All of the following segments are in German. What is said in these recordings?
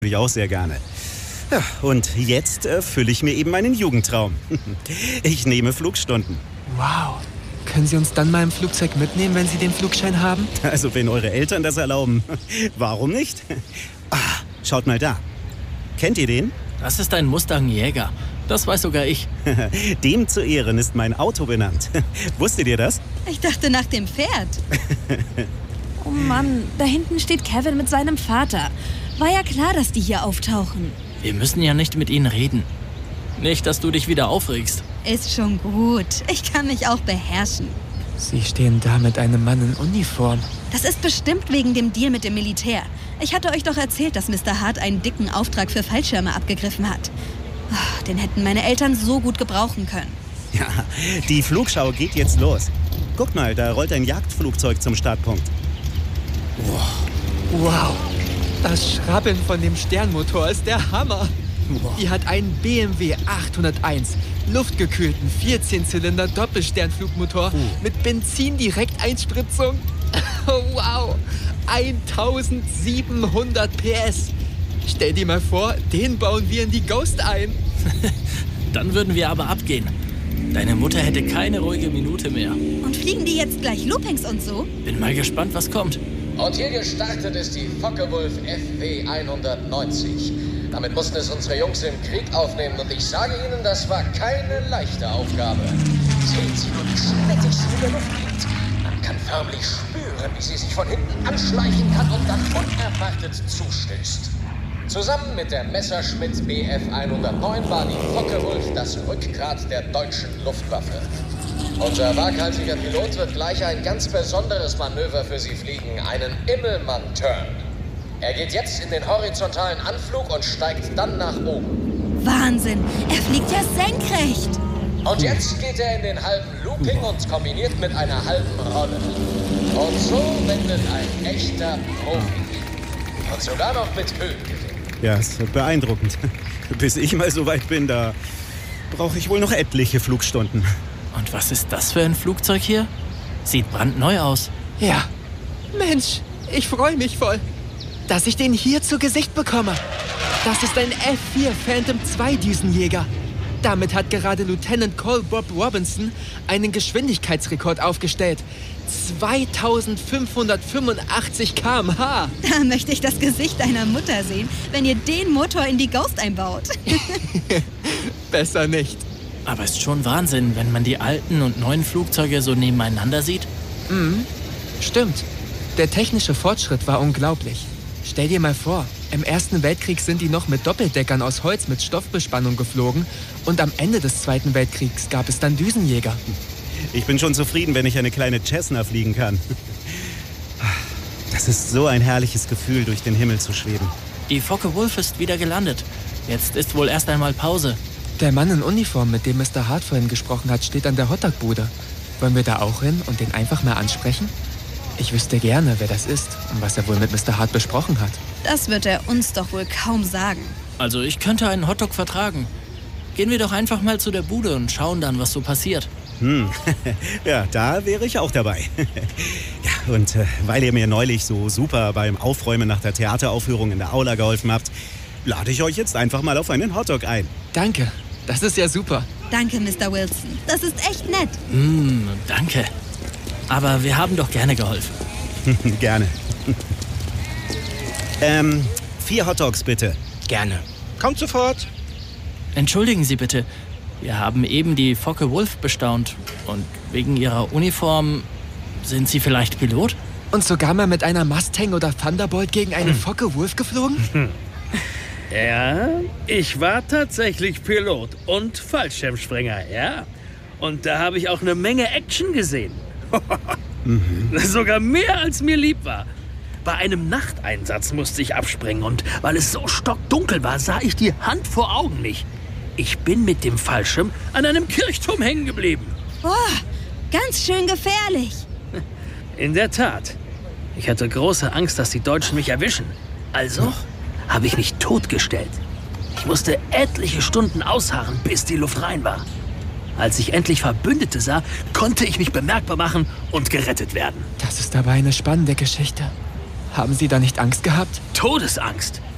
ich auch sehr gerne. Ja, und jetzt erfülle ich mir eben meinen Jugendtraum. Ich nehme Flugstunden. Wow. Können Sie uns dann mal im Flugzeug mitnehmen, wenn Sie den Flugschein haben? Also wenn eure Eltern das erlauben, warum nicht? Ah, schaut mal da. Kennt ihr den? Das ist ein Mustang Jäger. Das weiß sogar ich. Dem zu Ehren ist mein Auto benannt. Wusstet ihr das? Ich dachte nach dem Pferd. Oh Mann, da hinten steht Kevin mit seinem Vater. War ja klar, dass die hier auftauchen. Wir müssen ja nicht mit ihnen reden. Nicht, dass du dich wieder aufregst. Ist schon gut. Ich kann mich auch beherrschen. Sie stehen da mit einem Mann in Uniform. Das ist bestimmt wegen dem Deal mit dem Militär. Ich hatte euch doch erzählt, dass Mr. Hart einen dicken Auftrag für Fallschirme abgegriffen hat. Den hätten meine Eltern so gut gebrauchen können. Ja, die Flugschau geht jetzt los. Guck mal, da rollt ein Jagdflugzeug zum Startpunkt. Wow. Das Schrabbeln von dem Sternmotor ist der Hammer. Die hat einen BMW 801, luftgekühlten 14-Zylinder Doppelsternflugmotor mit Benzin-Direkteinspritzung. Wow, 1700 PS. Stell dir mal vor, den bauen wir in die Ghost ein. Dann würden wir aber abgehen. Deine Mutter hätte keine ruhige Minute mehr. Und fliegen die jetzt gleich Loopings und so? Bin mal gespannt, was kommt. Und hier gestartet ist die Focke-Wulf FW 190. Damit mussten es unsere Jungs im Krieg aufnehmen und ich sage Ihnen, das war keine leichte Aufgabe. Sehen Sie nur, wie schmettig sie in der Luft liegt. Man kann förmlich spüren, wie sie sich von hinten anschleichen kann und dann unerwartet zustößt. Zusammen mit der Messerschmitt Bf 109 war die Focke-Wulf das Rückgrat der deutschen Luftwaffe. Unser waghalsiger Pilot wird gleich ein ganz besonderes Manöver für Sie fliegen, einen Immelmann-Turn. Er geht jetzt in den horizontalen Anflug und steigt dann nach oben. Wahnsinn, er fliegt ja senkrecht. Und jetzt geht er in den halben Looping und kombiniert mit einer halben Rolle. Und so wendet ein echter Profi. Und sogar noch mit Höhengewinn. Ja, ist beeindruckend. Bis ich mal so weit bin, da brauche ich wohl noch etliche Flugstunden. Und was ist das für ein Flugzeug hier? Sieht brandneu aus. Ja. Mensch, ich freue mich voll, dass ich den hier zu Gesicht bekomme. Das ist ein F-4 Phantom II Düsenjäger. Damit hat gerade Lieutenant Cole Bob Robinson einen Geschwindigkeitsrekord aufgestellt. 2585 km/h. Da möchte ich das Gesicht deiner Mutter sehen, wenn ihr den Motor in die Ghost einbaut. Besser nicht. Aber ist schon Wahnsinn, wenn man die alten und neuen Flugzeuge so nebeneinander sieht. Stimmt. Der technische Fortschritt war unglaublich. Stell dir mal vor, im Ersten Weltkrieg sind die noch mit Doppeldeckern aus Holz mit Stoffbespannung geflogen und am Ende des Zweiten Weltkriegs gab es dann Düsenjäger. Ich bin schon zufrieden, wenn ich eine kleine Cessna fliegen kann. Das ist so ein herrliches Gefühl, durch den Himmel zu schweben. Die Focke-Wulf ist wieder gelandet. Jetzt ist wohl erst einmal Pause. Der Mann in Uniform, mit dem Mr. Hart vorhin gesprochen hat, steht an der Hotdog-Bude. Wollen wir da auch hin und den einfach mal ansprechen? Ich wüsste gerne, wer das ist und was er wohl mit Mr. Hart besprochen hat. Das wird er uns doch wohl kaum sagen. Also ich könnte einen Hotdog vertragen. Gehen wir doch einfach mal zu der Bude und schauen dann, was so passiert. Ja, da wäre ich auch dabei. Ja, und weil ihr mir neulich so super beim Aufräumen nach der Theateraufführung in der Aula geholfen habt, lade ich euch jetzt einfach mal auf einen Hotdog ein. Danke, das ist ja super. Danke, Mr. Wilson. Das ist echt nett. Danke. Aber wir haben doch gerne geholfen. Gerne. 4 Hotdogs bitte. Gerne. Kommt sofort. Entschuldigen Sie bitte. Wir haben eben die Focke-Wulf bestaunt. Und wegen Ihrer Uniform sind Sie vielleicht Pilot? Und sogar mal mit einer Mustang oder Thunderbolt gegen eine Focke-Wulf geflogen? Ja, ich war tatsächlich Pilot und Fallschirmspringer, ja. Und da habe ich auch eine Menge Action gesehen. Sogar mehr, als mir lieb war. Bei einem Nachteinsatz musste ich abspringen und weil es so stockdunkel war, sah ich die Hand vor Augen nicht. Ich bin mit dem Fallschirm an einem Kirchturm hängen geblieben. Boah, ganz schön gefährlich. In der Tat. Ich hatte große Angst, dass die Deutschen mich erwischen. Also habe ich mich totgestellt. Ich musste etliche Stunden ausharren, bis die Luft rein war. Als ich endlich Verbündete sah, konnte ich mich bemerkbar machen und gerettet werden. Das ist aber eine spannende Geschichte. Haben Sie da nicht Angst gehabt? Todesangst.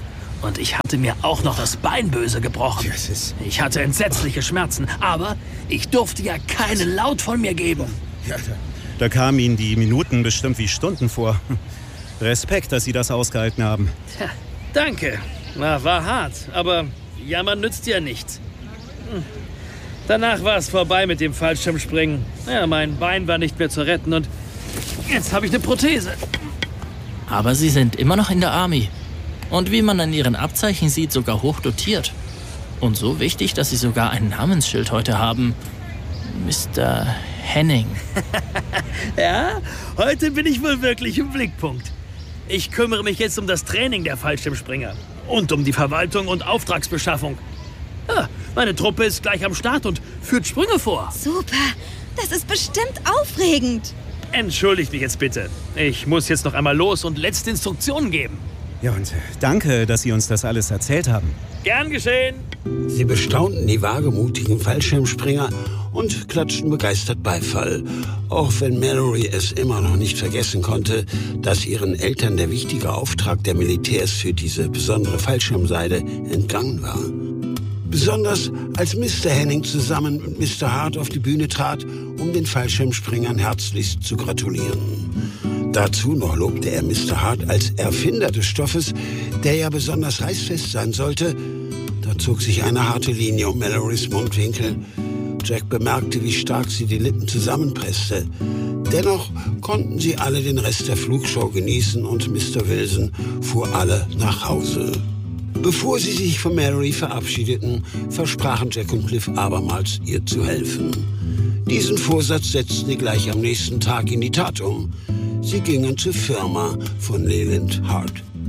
Und ich hatte mir auch noch das Bein böse gebrochen. Ich hatte entsetzliche Schmerzen, aber ich durfte ja keinen Laut von mir geben. Da kamen Ihnen die Minuten bestimmt wie Stunden vor. Respekt, dass Sie das ausgehalten haben. Tja, danke. War hart, aber jammern nützt ja nichts. Danach war es vorbei mit dem Fallschirmspringen. Ja, mein Bein war nicht mehr zu retten und jetzt habe ich eine Prothese. Aber Sie sind immer noch in der Army. Und wie man an Ihren Abzeichen sieht, sogar hoch dotiert. Und so wichtig, dass Sie sogar ein Namensschild heute haben. Mr. Henning. Ja, heute bin ich wohl wirklich im Blickpunkt. Ich kümmere mich jetzt um das Training der Fallschirmspringer und um die Verwaltung und Auftragsbeschaffung. Ja, meine Truppe ist gleich am Start und führt Sprünge vor. Super, das ist bestimmt aufregend. Entschuldigt mich jetzt bitte. Ich muss jetzt noch einmal los und letzte Instruktionen geben. Ja, und danke, dass Sie uns das alles erzählt haben. Gern geschehen. Sie bestaunten die wagemutigen Fallschirmspringer und klatschten begeistert Beifall. Auch wenn Mallory es immer noch nicht vergessen konnte, dass ihren Eltern der wichtige Auftrag der Militärs für diese besondere Fallschirmseide entgangen war. Besonders als Mr. Henning zusammen mit Mr. Hart auf die Bühne trat, um den Fallschirmspringern herzlichst zu gratulieren. Dazu noch lobte er Mr. Hart als Erfinder des Stoffes, der ja besonders reißfest sein sollte. Da zog sich eine harte Linie um Mallorys Mundwinkel. Jack bemerkte, wie stark sie die Lippen zusammenpresste. Dennoch konnten sie alle den Rest der Flugshow genießen und Mr. Wilson fuhr alle nach Hause. Bevor sie sich von Mallory verabschiedeten, versprachen Jack und Cliff abermals, ihr zu helfen. Diesen Vorsatz setzten sie gleich am nächsten Tag in die Tat um. Sie gingen zur Firma von Leland Hart.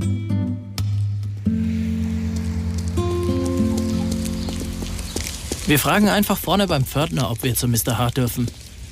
Wir fragen einfach vorne beim Pförtner, ob wir zu Mr. Hart dürfen.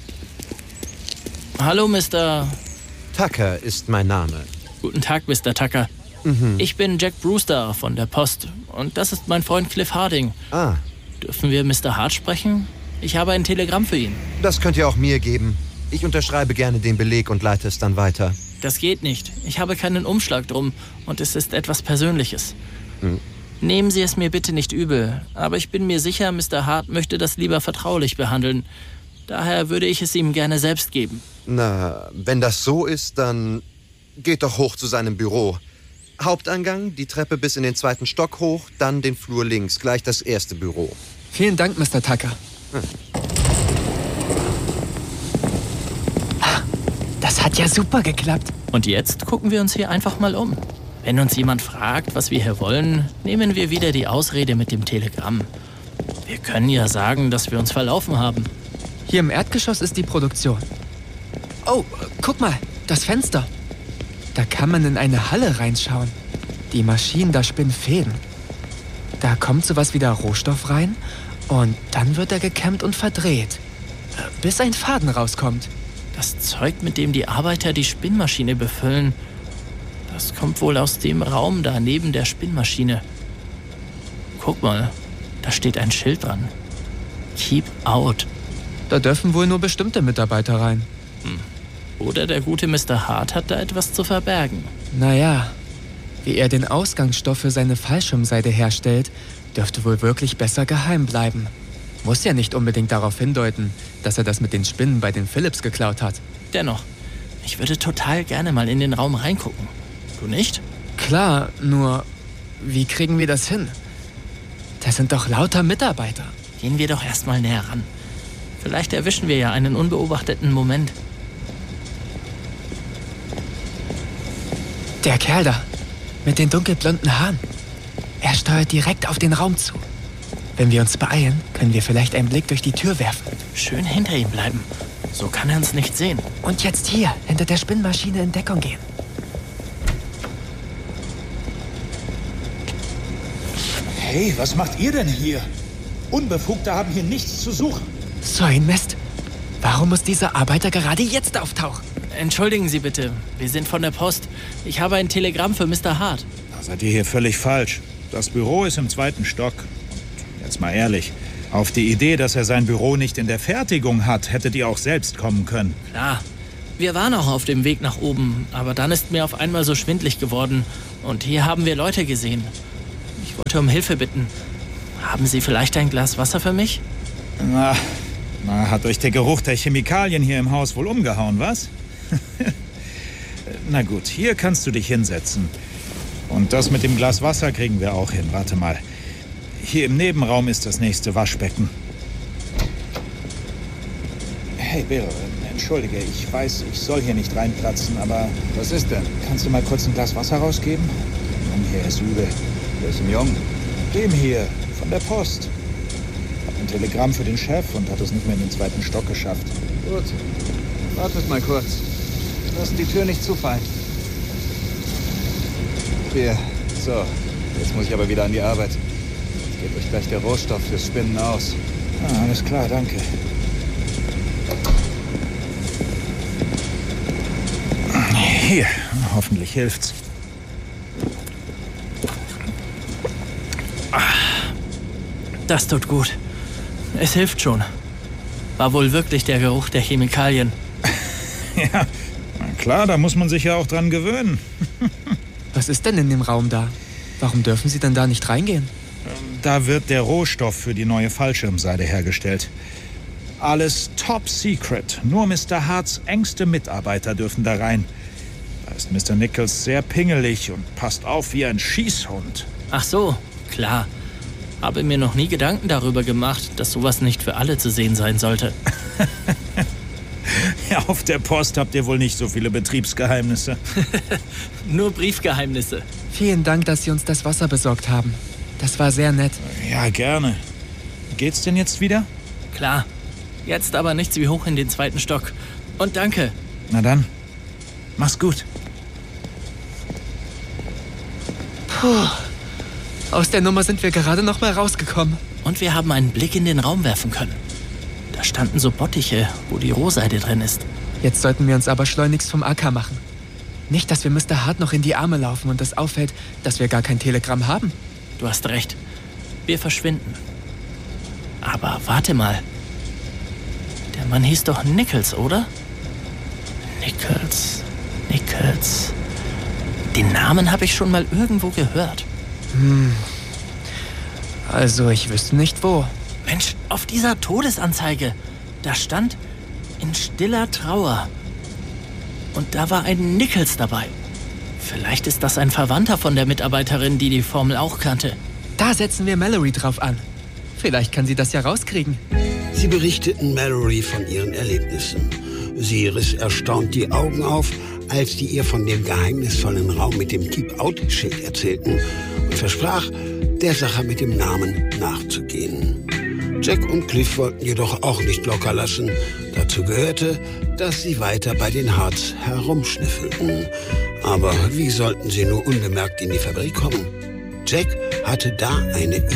Hallo, Mr. Tucker ist mein Name. Guten Tag, Mr. Tucker. Ich bin Jack Brewster von der Post und das ist mein Freund Cliff Harding. Ah, Dürfen wir Mr. Hart sprechen? Ich habe ein Telegramm für ihn. das könnt ihr auch mir geben. Ich unterschreibe gerne den Beleg und leite es dann weiter. Das geht nicht. Ich habe keinen Umschlag drum und es ist etwas Persönliches. Nehmen Sie es mir bitte nicht übel, aber ich bin mir sicher, Mr. Hart möchte das lieber vertraulich behandeln. Daher würde ich es ihm gerne selbst geben. Na, wenn das so ist, dann geht doch hoch zu seinem Büro. Haupteingang, die Treppe bis in den 2. Stock hoch, dann den Flur links, gleich das erste Büro. Vielen Dank, Mr. Tucker. Das hat ja super geklappt. Und jetzt gucken wir uns hier einfach mal um. Wenn uns jemand fragt, was wir hier wollen, nehmen wir wieder die Ausrede mit dem Telegramm. Wir können ja sagen, dass wir uns verlaufen haben. Hier im Erdgeschoss ist die Produktion. Oh, guck mal, das Fenster. Da kann man in eine Halle reinschauen. Die Maschinen da spinnen Fäden. Da kommt sowas wie der Rohstoff rein und dann wird er gekämmt und verdreht, bis ein Faden rauskommt. Das Zeug, mit dem die Arbeiter die Spinnmaschine befüllen, das kommt wohl aus dem Raum da neben der Spinnmaschine. Guck mal, da steht ein Schild dran. Keep out. Da dürfen wohl nur bestimmte Mitarbeiter rein. Oder der gute Mr. Hart hat da etwas zu verbergen. Naja, wie er den Ausgangsstoff für seine Fallschirmseide herstellt, dürfte wohl wirklich besser geheim bleiben. Muss ja nicht unbedingt darauf hindeuten, dass er das mit den Spinnen bei den Phillips geklaut hat. Dennoch, ich würde total gerne mal in den Raum reingucken. Du nicht? Klar, nur wie kriegen wir das hin? Das sind doch lauter Mitarbeiter. Gehen wir doch erst mal näher ran. Vielleicht erwischen wir ja einen unbeobachteten Moment. Der Kerl da, mit den dunkelblonden Haaren. Er steuert direkt auf den Raum zu. Wenn wir uns beeilen, können wir vielleicht einen Blick durch die Tür werfen. Schön hinter ihm bleiben. So kann er uns nicht sehen. Und jetzt hier, hinter der Spinnmaschine in Deckung gehen. Hey, was macht ihr denn hier? Unbefugte haben hier nichts zu suchen. So ein Mist. Warum muss dieser Arbeiter gerade jetzt auftauchen? Entschuldigen Sie bitte, wir sind von der Post. Ich habe ein Telegramm für Mr. Hart. Da seid ihr hier völlig falsch. Das Büro ist im 2. Stock. Und jetzt mal ehrlich, auf die Idee, dass er sein Büro nicht in der Fertigung hat, hättet ihr auch selbst kommen können. Klar, wir waren auch auf dem Weg nach oben, aber dann ist mir auf einmal so schwindlig geworden. Und hier haben wir Leute gesehen. Ich wollte um Hilfe bitten. Haben Sie vielleicht ein Glas Wasser für mich? Na, hat euch der Geruch der Chemikalien hier im Haus wohl umgehauen, was? Na gut, hier kannst du dich hinsetzen. Und das mit dem Glas Wasser kriegen wir auch hin. Warte mal. Hier im Nebenraum ist das nächste Waschbecken. Hey Bill, entschuldige, ich weiß, ich soll hier nicht reinplatzen, aber... Was ist denn? Kannst du mal kurz ein Glas Wasser rausgeben? Der Junge hier ist übel. Welchem Jungen? Dem hier, von der Post. Hab ein Telegramm für den Chef und hat es nicht mehr in den 2. Stock geschafft. Gut. Wartet mal kurz. Lasst die Tür nicht zufallen. Hier. So. Jetzt muss ich aber wieder an die Arbeit. Jetzt geht euch gleich der Rohstoff fürs Spinnen aus. Ah, alles klar, danke. Hier, hoffentlich hilft's. Das tut gut. Es hilft schon. War wohl wirklich der Geruch der Chemikalien. Ja, na klar, da muss man sich ja auch dran gewöhnen. Was ist denn in dem Raum da? Warum dürfen Sie denn da nicht reingehen? Da wird der Rohstoff für die neue Fallschirmseide hergestellt. Alles top secret. Nur Mr. Harts engste Mitarbeiter dürfen da rein. Da ist Mr. Nichols sehr pingelig und passt auf wie ein Schießhund. Ach so, klar. Habe mir noch nie Gedanken darüber gemacht, dass sowas nicht für alle zu sehen sein sollte. Ja, auf der Post habt ihr wohl nicht so viele Betriebsgeheimnisse. Nur Briefgeheimnisse. Vielen Dank, dass Sie uns das Wasser besorgt haben. Das war sehr nett. Ja, gerne. Geht's denn jetzt wieder? Klar. Jetzt aber nichts wie hoch in den 2. Stock. Und danke. Na dann, mach's gut. Puh. Aus der Nummer sind wir gerade noch mal rausgekommen. Und wir haben einen Blick in den Raum werfen können. Da standen so Bottiche, wo die Rohseide drin ist. Jetzt sollten wir uns aber schleunigst vom Acker machen. Nicht, dass wir Mr. Hart noch in die Arme laufen und es auffällt, dass wir gar kein Telegramm haben. Du hast recht. Wir verschwinden. Aber warte mal. Der Mann hieß doch Nichols, oder? Nichols. Den Namen habe ich schon mal irgendwo gehört. Also, ich wüsste nicht wo. Mensch, auf dieser Todesanzeige, da stand in stiller Trauer. Und da war ein Nichols dabei. Vielleicht ist das ein Verwandter von der Mitarbeiterin, die die Formel auch kannte. Da setzen wir Mallory drauf an. Vielleicht kann sie das ja rauskriegen. Sie berichteten Mallory von ihren Erlebnissen. Sie riss erstaunt die Augen auf, als die ihr von dem geheimnisvollen Raum mit dem Keep-Out-Schild erzählten und versprach, der Sache mit dem Namen nachzugehen. Jack und Cliff wollten jedoch auch nicht locker lassen. Dazu gehörte, dass sie weiter bei den Harts herumschnüffelten. Aber wie sollten sie nur unbemerkt in die Fabrik kommen? Jack hatte da eine